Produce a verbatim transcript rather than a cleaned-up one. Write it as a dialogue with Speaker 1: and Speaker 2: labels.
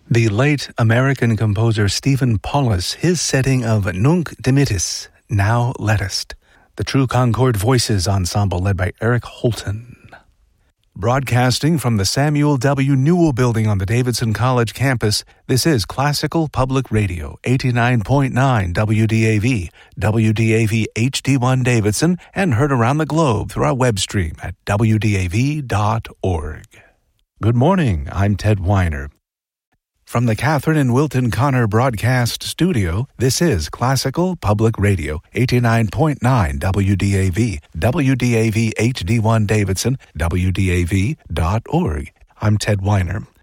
Speaker 1: The late American composer Stephen Paulus, his setting of Nunc Dimittis, Now Lettest. The True Concord Voices Ensemble led by Eric Holton. Broadcasting from the Samuel W. Newell Building on the Davidson College campus, this is Classical Public Radio, eighty-nine point nine W D A V, W D A V H D one Davidson, and heard around the globe through our web stream at W D A V dot org. Good morning, I'm Ted Weiner. From the Catherine and Wilton Connor Broadcast Studio, this is Classical Public Radio, eighty-nine point nine W D A V, W D A V H D one Davidson, W D A V dot org. I'm Ted Weiner.